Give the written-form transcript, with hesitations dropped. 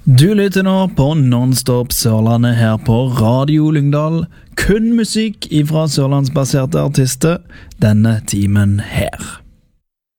Du lytter nå på Non-Stop Sørlandet her på Radio Lyngdal. Kun musikk ifra sørlandsbaserte artister denne timen her.